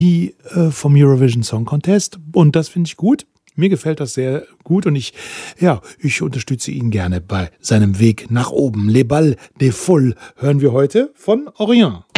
die vom Eurovision Song Contest. Und das finde ich gut. Mir gefällt das sehr gut und ich unterstütze ihn gerne bei seinem Weg nach oben. Les Balles des Folles hören wir heute von Orient.